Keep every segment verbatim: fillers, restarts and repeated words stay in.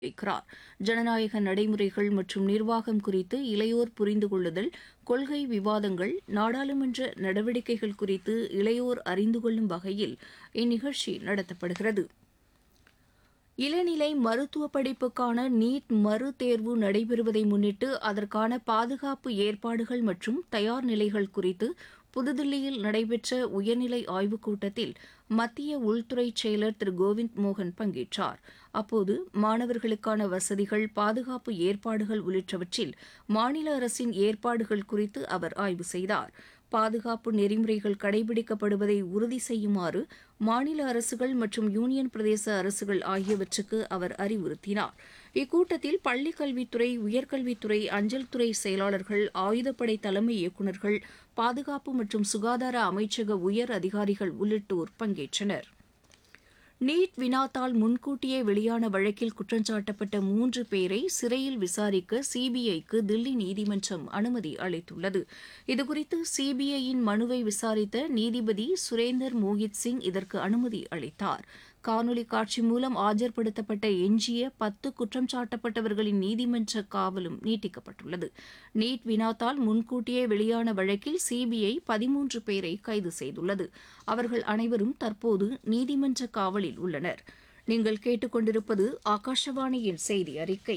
வைக்கிறார். ஜனநாயக நடைமுறைகள் மற்றும் நிர்வாகம் குறித்து இளையோர் புரிந்து கொள்ளுதல், கொள்கை விவாதங்கள், நாடாளுமன்ற நடவடிக்கைகள் குறித்து இளையோர் அறிந்து கொள்ளும் வகையில் இந்நிகழ்ச்சி நடத்தப்படுகிறது. இளநிலை மருத்துவ படிப்புக்கான நீட் மறு தேர்வு நடைபெறுவதை முன்னிட்டு அதற்கான பாதுகாப்பு ஏற்பாடுகள் மற்றும் தயார் நிலைகள் குறித்து புதுதில்லியில் நடைபெற்ற உயர்நிலை ஆய்வுக் கூட்டத்தில் மத்திய உள்துறை செயலர் திரு கோவிந்த் மோகன் பங்கேற்றார். அப்போது மாணவர்களுக்கான வசதிகள், பாதுகாப்பு ஏற்பாடுகள் உள்ளிட்டவற்றில் மாநில அரசின் ஏற்பாடுகள் குறித்து அவர் ஆய்வு செய்தார். பாதுகாப்பு நெறிமுறைகள் கடைபிடிக்கப்படுவதை உறுதி செய்யுமாறு மாநில அரசுகள் மற்றும் யூனியன் பிரதேச அரசுகள் ஆகியவற்றுக்கு அவர் அறிவுறுத்தினார். இக்கூட்டத்தில் பள்ளிக் கல்வித்துறை, உயர்கல்வித்துறை, அஞ்சல் துறை செயலாளர்கள், ஆயுதப்படை தலைமை இயக்குநர்கள், பாதுகாப்பு மற்றும் சுகாதார அமைச்சக உயர் அதிகாரிகள் உள்ளிட்டோர் பங்கேற்றனர். நீட் வினாத்தாள் முன்கூட்டியே வெளியான வழக்கில் குற்றஞ்சாட்டப்பட்ட மூன்று பேரை சிறையில் விசாரிக்க சிபிஐக்கு தில்லி நீதிமன்றம் அனுமதி அளித்துள்ளது. இதுகுறித்து சிபிஐயின் மனுவை விசாரித்த நீதிபதி சுரேந்தர் மோஹித் சிங் இதற்கு அனுமதி அளித்தார். காணொலி காட்சி மூலம் ஆஜர்படுத்தப்பட்ட எஞ்சிய பத்து குற்றம் சாட்டப்பட்டவர்களின் நீதிமன்ற காவலும் நீட்டிக்கப்பட்டுள்ளது. நீட் வினாத்தாள் முன்கூட்டியே வெளியான வழக்கில் சிபிஐ பதிமூன்று பேரை கைது செய்துள்ளது. அவர்கள் அனைவரும் தற்போது நீதிமன்ற காவலில் உள்ளனர். நீங்கள் கேட்டுக்கொண்டிருப்பது ஆகாஷவாணியின் செய்தி அறிக்கை.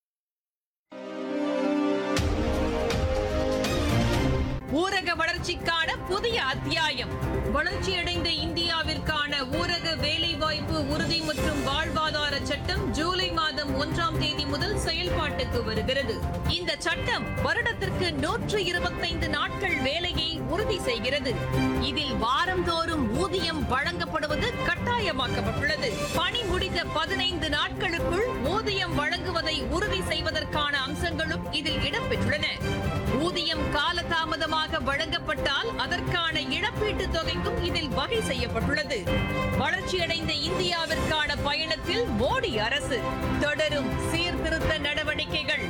ஊரக வளர்ச்சிக்கான புதிய அத்தியாயம். வளர்ச்சியடைந்த இந்தியாவிற்கான ஊரக வேலைவாய்ப்பு உறுதி மற்றும் வாழ்வாதார சட்டம் ஜூலை மாதம் ஒன்றாம் தேதி முதல் செயல்பாட்டுக்கு வருகிறது. இந்த சட்டம் வருடத்திற்கு நூற்று இருபத்தைந்து நாட்கள் வேலையை உறுதி செய்கிறது. இதில் வாரந்தோறும் ஊதியம் வழங்கப்படுவது கட்டாயமாக்கப்பட்டுள்ளது. பணி முடிந்த பதினைந்து நாட்களுக்குள் ஊதியம் வழங்குவதை உறுதி செய்வதற்கான அம்சங்களும் இதில் இடம்பெற்றுள்ளன. ஊதியம் காலதாமதமாக வழங்கப்பட்டால் அதற்கான இழப்பீட்டுத் தொகைக்கும் இதில் வகை செய்யப்பட்டுள்ளது. வளர்ச்சியடைந்த இந்தியாவிற்கான பயணத்தில் மோடி அரசு தொடரும் சீர்திருத்த நடவடிக்கைகள்.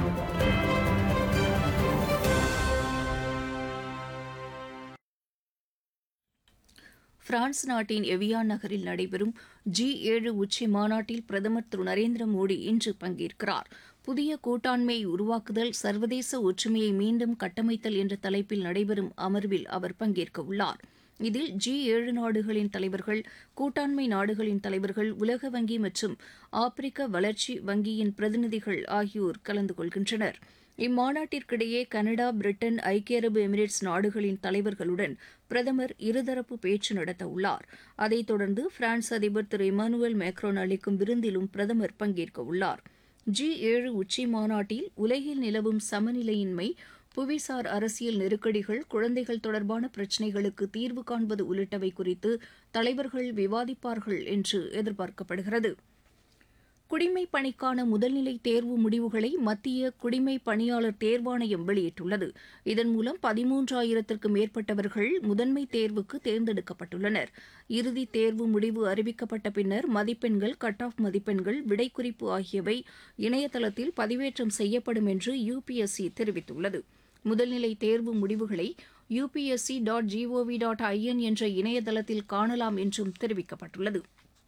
பிரான்ஸ் நாட்டின் எவியான் நகரில் நடைபெறும் ஜி ஏழு உச்சி மாநாட்டில் பிரதமர் திரு நரேந்திர மோடி இன்று பங்கேற்கிறார். புதிய கூட்டாண்மையை உருவாக்குதல், சர்வதேச ஒற்றுமையை மீண்டும் கட்டமைத்தல் என்ற தலைப்பில் நடைபெறும் அமர்வில் அவர் பங்கேற்க உள்ளார். இதில் ஜி ஏழு நாடுகளின் தலைவர்கள், கூட்டாண்மை நாடுகளின் தலைவர்கள், உலக வங்கி மற்றும் ஆப்பிரிக்க வளர்ச்சி வங்கியின் பிரதிநிதிகள் ஆகியோர் கலந்து கொள்கின்றனர். இம்மாநாட்டிற்கிடையே கனடா, பிரிட்டன், ஐக்கிய அரபு எமிரேட்ஸ் நாடுகளின் தலைவர்களுடன் பிரதமர் இருதரப்பு பேச்சு நடத்த உள்ளார். அதைத் தொடர்ந்து பிரான்ஸ் அதிபர் திரு இமானுவேல் மேக்ரோன் அளிக்கும் விருந்திலும் பிரதமர் பங்கேற்க உள்ளார். ஜி ஏழு உச்சி மாநாட்டில் உலகில் நிலவும் சமநிலையின்மை, புவிசார் அரசியல் நெருக்கடிகள், குழந்தைகள் தொடர்பான பிரச்சினைகளுக்கு தீர்வு காண்பது உள்ளிட்டவை குறித்து தலைவர்கள் விவாதிப்பார்கள் என்று எதிர்பார்க்கப்படுகிறது. குடிமைப் பணிக்கான முதல்நிலை தேர்வு முடிவுகளை மத்திய குடிமைப் பணியாளர் தேர்வாணையம் வெளியிட்டுள்ளது. இதன் மூலம் பதிமூன்றாயிரத்திற்கும் மேற்பட்டவர்கள் முதன்மை தேர்வுக்கு தேர்ந்தெடுக்கப்பட்டுள்ளனர். இறுதித் தேர்வு முடிவு அறிவிக்கப்பட்ட பின்னர் மதிப்பெண்கள், கட் ஆஃப் மதிப்பெண்கள், விடைக்குறிப்பு ஆகியவை இணையதளத்தில் பதிவேற்றம் செய்யப்படும் என்று யுபிஎஸ்சி தெரிவித்துள்ளது. முதல்நிலை தேர்வு முடிவுகளை UPSC dot gov dot IN என்ற இணையதளத்தில் காணலாம் என்றும் தெரிவிக்கப்பட்டுள்ளது.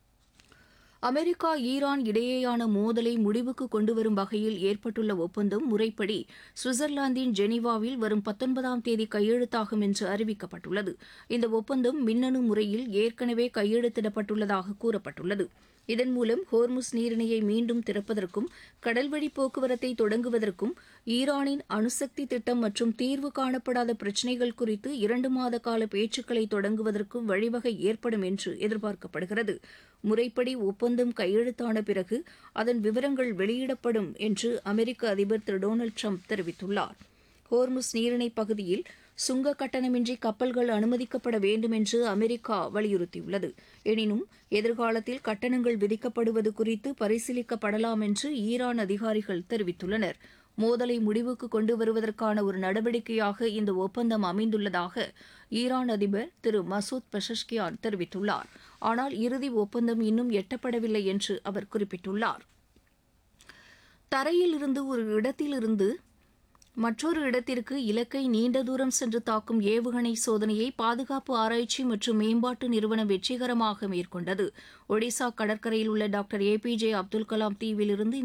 அமெரிக்கா, ஈரான் இடையேயான மோதலை முடிவுக்கு கொண்டுவரும் வகையில் ஏற்பட்டுள்ள ஒப்பந்தம் முறைப்படி சுவிட்சர்லாந்தின் ஜெனீவாவில் வரும் பத்தொன்பதாம் தேதி கையெழுத்தாகும் என்று அறிவிக்கப்பட்டுள்ளது. இந்த ஒப்பந்தம் மின்னணு முறையில் ஏற்கனவே கையெழுத்திடப்பட்டுள்ளதாக கூறப்பட்டுள்ளது. இதன் மூலம் ஹோர்முஸ் நீரிணையை மீண்டும் திறப்பதற்கும், கடல்வழி போக்குவரத்தை தொடங்குவதற்கும், ஈரானின் அணுசக்தி திட்டம் மற்றும் தீர்வு காணப்படாத பிரச்சினைகள் குறித்து இரண்டு மாத கால பேச்சுக்களை தொடங்குவதற்கும் வழிவகை ஏற்படும் என்று எதிர்பார்க்கப்படுகிறது. முறைப்படி ஒப்பந்தம் கையெழுத்தான பிறகு அதன் விவரங்கள் வெளியிடப்படும் என்று அமெரிக்க அதிபர் திரு டொனால்டு ட்ரம்ப் தெரிவித்துள்ளார். ஹோர்முஸ் நீரிணை பகுதியில் சுங்க கட்டணமின்றி கப்பல்கள் அனுமதிக்கப்பட வேண்டும் என்று அமெரிக்கா வலியுறுத்தியுள்ளது. எனினும் எதிர்காலத்தில் கட்டணங்கள் விதிக்கப்படுவது குறித்து பரிசீலிக்கப்படலாம் என்று ஈரான் அதிகாரிகள் தெரிவித்துள்ளனர். மோதலை முடிவுக்கு கொண்டு வருவதற்கான ஒரு நடவடிக்கையாக இந்த ஒப்பந்தம் அமைந்துள்ளதாக ஈரான் அதிபர் திரு மசூத் பெஷஷ்கியான் தெரிவித்துள்ளார். ஆனால் இறுதி ஒப்பந்தம் இன்னும் எட்டப்படவில்லை என்று அவர் குறிப்பிட்டுள்ளார். தரையில் இருந்து ஒரு இடத்திலிருந்து மற்றொரு இடத்திற்கு இலக்கை நீண்ட தூரம் சென்று தாக்கும் ஏவுகணை சோதனையை பாதுகாப்பு ஆராய்ச்சி மற்றும் மேம்பாட்டு நிறுவனம் வெற்றிகரமாக மேற்கொண்டது. ஒடிசா கடற்கரையில் உள்ள doctor A B J Abdul Kalam தீவிலிருந்து